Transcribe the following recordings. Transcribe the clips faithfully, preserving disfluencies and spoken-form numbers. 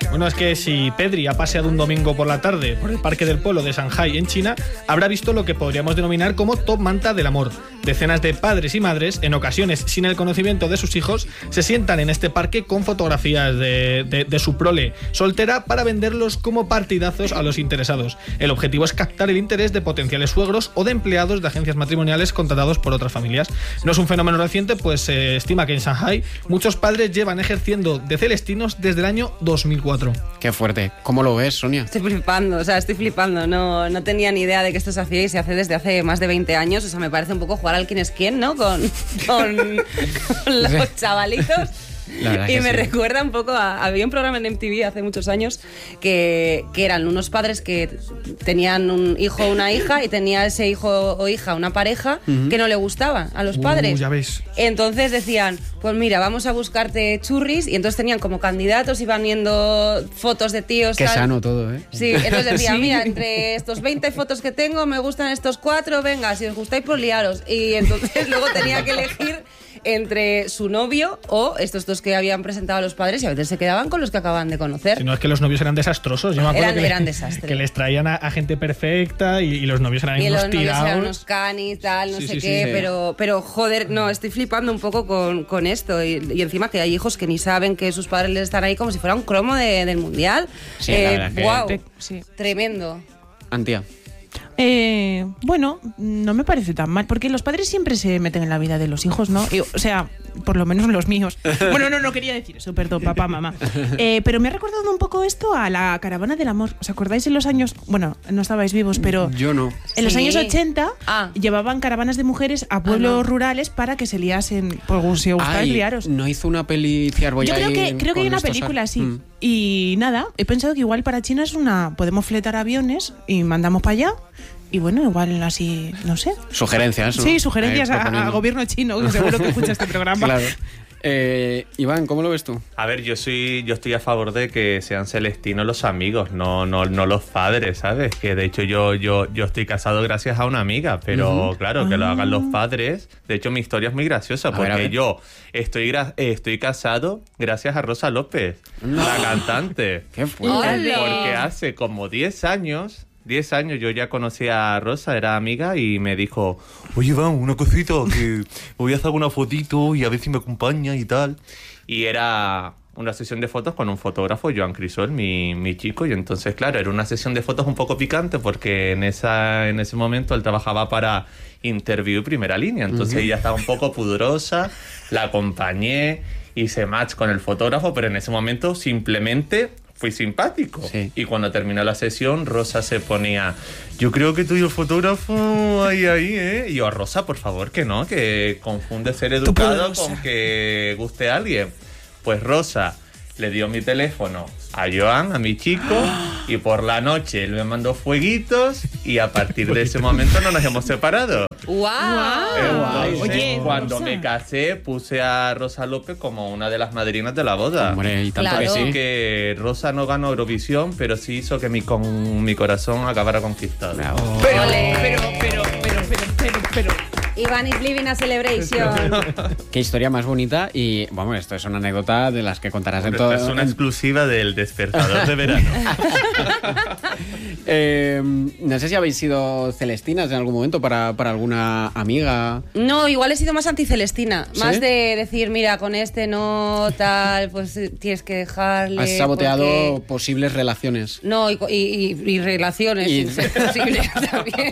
Bueno, es que si Pedri ha paseado un domingo por la tarde por el Parque del Polo de Shanghái en China, habrá visto lo que podríamos denominar como top manta del amor. Decenas de padres y madres, en ocasiones sin el conocimiento de sus hijos, se sientan en este parque con fotografías de, de, de su prole soltera para venderlos como partidazos a los interesados. El objetivo es captar el interés de potenciales suegros o de empleados de agencias matrimoniales contratados por otras familias. No es un fenómeno reciente, pues se estima que en Shanghái muchos padres llevan ejerciendo de celestinos desde el año dos mil cuatro. Qué fuerte. ¿Cómo lo ves, Sonia? Estoy flipando, o sea, estoy flipando. No, no tenía ni idea de que esto se hacía y se hace desde hace más de veinte años. O sea, me parece un poco jugar al quién es quién, ¿no? Con, con, con los chavalitos. Y me sí. recuerda un poco a... Había un programa en M T V hace muchos años que, que eran unos padres que tenían un hijo o una hija y tenía ese hijo o hija una pareja uh-huh. que no le gustaba a los padres. Uh, ya ves. Entonces decían, pues mira, vamos a buscarte churris, y entonces tenían como candidatos, iban viendo fotos de tíos. Qué tal. Sano todo, ¿eh? Sí, entonces decían, sí. mira, entre estos veinte fotos que tengo me gustan estos cuatro, venga, si os gustáis pues liaros. Y entonces luego tenía que elegir entre su novio o estos dos que habían presentado a los padres, y a veces se quedaban con los que acaban de conocer. Si no, es que los novios eran desastrosos. Yo me acuerdo eran, que, eran le, desastres. que les traían a, a gente perfecta y, y los novios eran y unos los tirados. Novios eran unos canis, tal, no sí, sé sí, qué, sí, sí. Pero, pero joder, no, estoy flipando un poco con, con esto. Y, y encima que hay hijos que ni saben que sus padres les están ahí como si fuera un cromo de, del mundial. Sí, eh, la verdad que... Wow, Te, sí. Tremendo. Antía. Eh, bueno, no me parece tan mal, porque los padres siempre se meten en la vida de los hijos, ¿no? Y, o sea, por lo menos los míos. Bueno, no, no quería decir eso, perdón, papá, mamá. Eh, pero me ha recordado un poco esto a la Caravana del Amor. ¿Os acordáis en los años? Bueno, no estabais vivos, pero... Yo no. En los Sí. años ochenta ah. llevaban caravanas de mujeres a pueblos ah, no. rurales para que se liasen. Pues si os gustáis, liaros. ¿No hizo una peli Ciar Yo creo que, creo que hay una estos película ar- así. Mm. Y nada, he pensado que igual para China es una... Podemos fletar aviones y mandamos para allá. Y bueno, igual así, no sé. Sugerencias, ¿no? Sí, sugerencias a- proponiendo. al gobierno chino, que seguro que escucha este programa. Claro. Eh, Iván, ¿cómo lo ves tú? A ver, yo soy yo estoy a favor de que sean celestinos los amigos, no no no los padres, ¿sabes? Que de hecho yo yo yo estoy casado gracias a una amiga, pero uh-huh. claro, que lo hagan los padres. De hecho, mi historia es muy graciosa, a porque ver, a ver. yo estoy gra- eh, estoy casado gracias a Rosa López, no. la cantante. ¡Qué fuerte! Porque hace como diez años... diez años yo ya conocí a Rosa, era amiga, y me dijo, oye, Iván, una cosita, que voy a hacer una fotito y a ver si me acompaña y tal. Y era una sesión de fotos con un fotógrafo, Joan Crisol, mi, mi chico, y entonces, claro, era una sesión de fotos un poco picante porque en, esa, en ese momento él trabajaba para Interview Primera Línea, entonces uh-huh. ella estaba un poco pudorosa, la acompañé, hice match con el fotógrafo, pero en ese momento simplemente... fui simpático. Sí. Y cuando terminó la sesión, Rosa se ponía, yo creo que tú y el fotógrafo ahí, ahí, ¿eh? Y yo, Rosa, por favor, que no, que confunde ser educado con que guste a alguien. Pues Rosa le dio mi teléfono a Joan, a mi chico, y por la noche él me mandó fueguitos y a partir de ese momento no nos hemos separado. ¡Wow! Entonces, Oye, cuando Rosa. me casé, puse a Rosa López como una de las madrinas de la boda. Hombre, y tanto Claro. que sí. Así que Rosa no ganó Eurovisión, pero sí hizo que mi, con, mi corazón acabara conquistado. Bravo. Pero, Ole. pero, pero, pero, pero, pero, pero. Iván is living a celebration. Qué historia más bonita. Y, vamos, esto es una anécdota de las que contarás en todo. Es una exclusiva del despertador de verano. eh, no sé si habéis sido celestinas en algún momento para, para alguna amiga. No, igual he sido más anticelestina. ¿Sí? Más de decir, mira, con este no, tal, pues tienes que dejarle. Has saboteado porque... posibles relaciones. No, y, y, y, y relaciones, Y- sin ser posible también.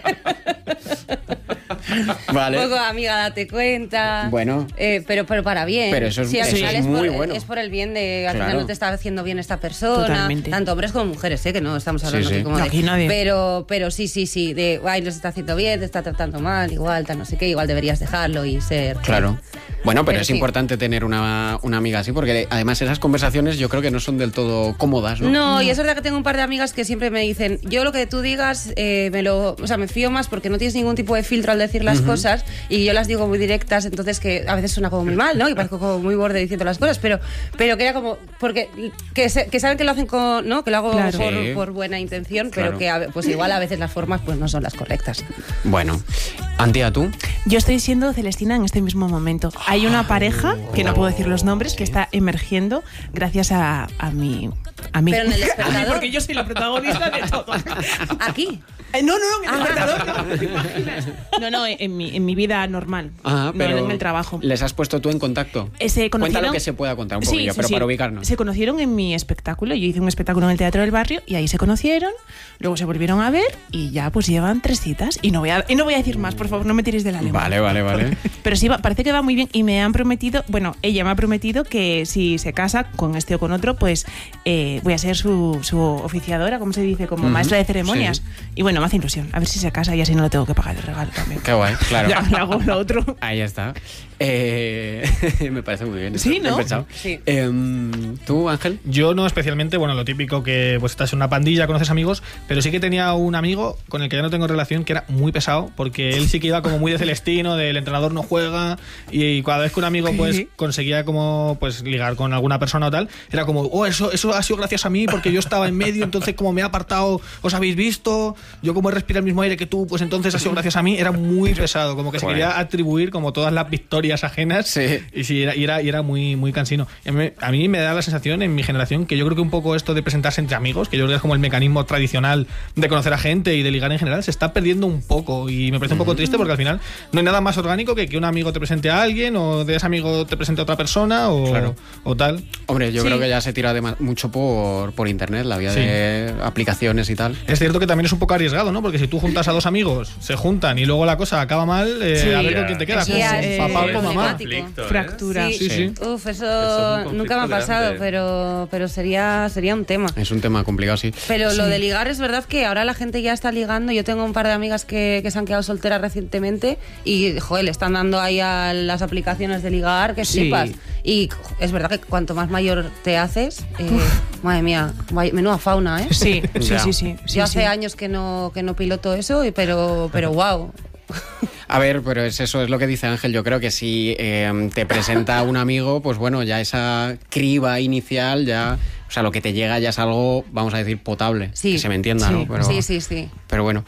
Vale. Un poco, amiga, date cuenta. Bueno. Eh, pero, pero para bien. Pero eso es- Sí, al eso final es es, muy por, bueno. es por el bien de. Al Claro. final no te está haciendo bien esta persona. Totalmente. Tanto hombres como mujeres, ¿eh? Que no estamos hablando Sí, sí. aquí como No, de. aquí nadie. Pero, pero sí, sí, sí. De, ay, no se está haciendo bien, te está tratando mal, igual, tal, no sé qué. Igual deberías dejarlo y ser. Claro. Bueno, pero, Pero es sí. importante tener una, una amiga así, porque además esas conversaciones yo creo que no son del todo cómodas, ¿no? No, y es verdad que tengo un par de amigas que siempre me dicen, yo lo que tú digas, eh, me lo, o sea, me fío más porque no tienes ningún tipo de filtro al decir las uh-huh. cosas, y yo las digo muy directas, entonces que a veces suena como muy mal, ¿no? Y parezco como muy borde diciendo las cosas, pero, pero que era como, porque que, se, que saben que lo hacen con, ¿no? Que lo hago Claro. por, Sí. por buena intención, Claro. pero que a, pues igual a veces las formas pues no son las correctas. Bueno, Antía, ¿tú? Yo estoy siendo celestina en este mismo momento. Hay una pareja, que no puedo decir los nombres, que está emergiendo gracias a, a mi A mí. Pero en el despertador. A mí, porque yo soy la protagonista de todo. ¿Aquí? Eh, no, no, no, en el Ah. despertador no, ¿te imaginas? No, no, en mi, en mi vida normal. Ah, pero no en el trabajo. ¿Les has puesto tú en contacto? Eh, se Cuenta conocieron- lo que se pueda contar un Sí, poquillo, sí, pero sí. para ubicarnos. Se conocieron en mi espectáculo. Yo hice un espectáculo en el Teatro del Barrio y ahí se conocieron. Luego se volvieron a ver y ya pues llevan tres citas. Y no voy a, y no voy a decir más, por favor, no me tiréis de la lengua. Vale, vale, vale. Pero sí, va- parece que va muy bien y me han prometido, bueno, ella me ha prometido que si se casa con este o con otro, pues eh, voy a ser su, su oficiadora, ¿cómo se dice? Como Ujú, maestra de ceremonias. sí. Y bueno, me hace ilusión. A ver si se casa y así no le tengo que pagar el regalo también. Qué guay, claro. Ya le hago lo otro. Ahí está. Eh, me parece muy bien. Sí, eso, ¿no? bien pensado. Sí. Em, ¿Tú, Ángel? Yo no especialmente, bueno, lo típico que pues estás en una pandilla, conoces amigos, pero sí que tenía un amigo con el que ya no tengo relación que era muy pesado, porque él sí que iba como muy de Celestino, del entrenador no juega, y cada vez que un amigo pues ¿Qué? conseguía como pues ligar con alguna persona o tal, era como, oh, eso, eso ha sido gracias a mí, porque yo estaba en medio, entonces como me he apartado, os habéis visto, yo como he respirado el mismo aire que tú, pues entonces ha sido gracias a mí, era muy pesado, como que se Bueno. quería atribuir como todas las victorias ajenas, Sí. y sí, era, y era, y era muy, muy cansino. Y a mí, a mí me da la sensación en mi generación que yo creo que un poco esto de presentarse entre amigos, que yo creo que es como el mecanismo tradicional de conocer a gente y de ligar en general, se está perdiendo un poco y me parece un poco triste porque al final no hay nada más orgánico que que un amigo te presente a alguien o de ese amigo te presente a otra persona o, Claro. o tal. Hombre, yo Sí. creo que ya se tira dema- mucho por, por internet, la vía Sí. de aplicaciones y tal. Es cierto que también es un poco arriesgado, ¿no? Porque si tú juntas a dos amigos, se juntan y luego la cosa acaba mal, eh, Sí. a ver con quién te quedas, Sí, con es papá o con mamá. problemático. Conflicto, ¿eh? Fractura. Sí, Sí, sí. Uf, eso, Eso es un nunca me ha conflicto pasado, grande. pero, pero sería, sería un tema. Es un tema complicado, sí. Pero lo de ligar es verdad que ahora la gente ya está ligando. Yo tengo un par de amigas que, que se han quedado solteras recientemente y, joder, le están dando ahí a las aplicaciones de ligar que Sí. flipas. Y jo, es verdad que cuanto más mayor te haces, eh, madre mía, vaya- menuda fauna, ¿eh? Sí, sí, Ya. sí, sí. sí, Yo hace sí. años que no, que no piloto eso, y- pero, pero wow. A ver, pero es eso, es lo que dice Ángel. Yo creo que si eh, te presenta un amigo, pues bueno, ya esa criba inicial, ya, o sea, lo que te llega ya es algo, vamos a decir, potable. Sí. Que se me entienda, Sí. ¿no? Pero, Sí, sí, sí. Pero bueno,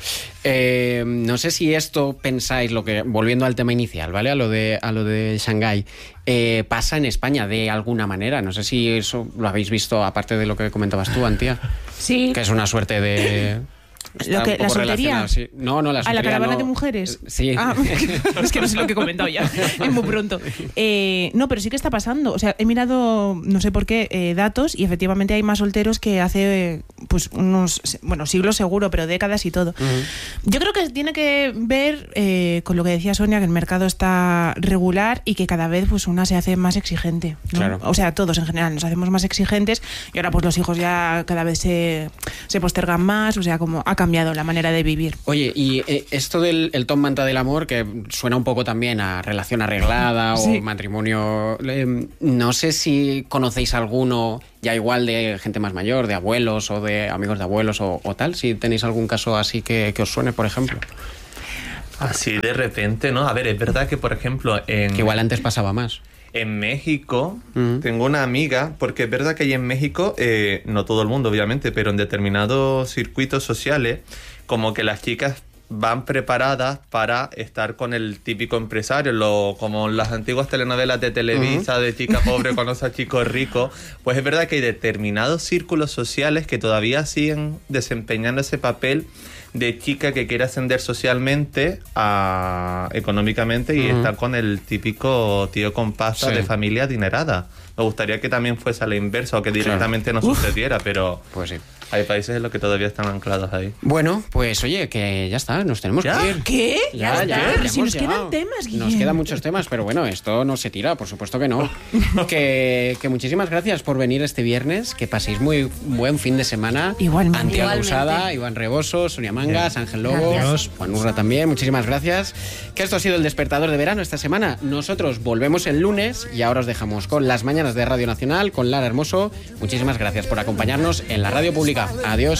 eh, no sé si esto pensáis, lo que volviendo al tema inicial, ¿vale? A lo de, a lo de Shanghái, eh, pasa en España de alguna manera. No sé si eso lo habéis visto, aparte de lo que comentabas tú, Antía, Sí. que es una suerte de... está Lo que- un poco la soltería. relacionado, sí. No, no, la ¿A la soltería caravana no. de mujeres? Sí. Ah, es que no sé lo que he comentado ya. Es muy pronto. Eh, no, pero sí que está pasando. O sea, he mirado, no sé por qué, eh, datos y efectivamente hay más solteros que hace eh, pues unos, bueno, siglos seguro, pero décadas y todo. Yo creo que tiene que ver eh, con lo que decía Sonia, que el mercado está regular y que cada vez pues una se hace más exigente, ¿no? Claro. O sea, todos en general nos hacemos más exigentes y ahora pues los hijos ya cada vez se, se postergan más, o sea, como ha cambiado la manera de vivir. Oye, y eh, esto del el Tom Manta del amor, que suena un poco también a relación arreglada Sí. o matrimonio, eh, no sé si conocéis alguno ya igual de gente más mayor, de abuelos o de amigos de abuelos o, o tal, si tenéis algún caso así que, que os suene, por ejemplo. Así de repente, ¿no? A ver, es verdad que, por ejemplo, en, Que igual antes pasaba más. en México Ujú. tengo una amiga, porque es verdad que ahí en México, eh, no todo el mundo obviamente, pero en determinados circuitos sociales, como que las chicas van preparadas para estar con el típico empresario, lo, como las antiguas telenovelas de Televisa, de chica pobre conoce a chico rico. Pues es verdad que hay determinados círculos sociales que todavía siguen desempeñando ese papel de chica que quiere ascender socialmente, a, económicamente, y Ujú. está con el típico tío con pasta Sí. de familia adinerada. Me gustaría que también fuese a la inversa o que directamente no sucediera, pero Pues sí. hay países en los que todavía están anclados ahí. Bueno, pues oye, que ya está, nos tenemos ¿Ya? que ir. ¿Qué? Ya, ya, Pero ya si hemos nos quedan llegado. temas, Guillem. Nos quedan muchos temas, pero bueno, esto no se tira, por supuesto que no. que, que muchísimas gracias por venir este viernes, que paséis muy buen fin de semana. Igualmente. Antía Igualmente. Gausada, Iván Reboso, Sonia Mangas, Ángel Lobo, Gracias. Juan Urra también, muchísimas gracias. Que esto ha sido el despertador de verano esta semana. Nosotros volvemos el lunes y ahora os dejamos con las mañanas de Radio Nacional, con Lara Hermoso. Muchísimas gracias por acompañarnos en la radio pública. Adiós.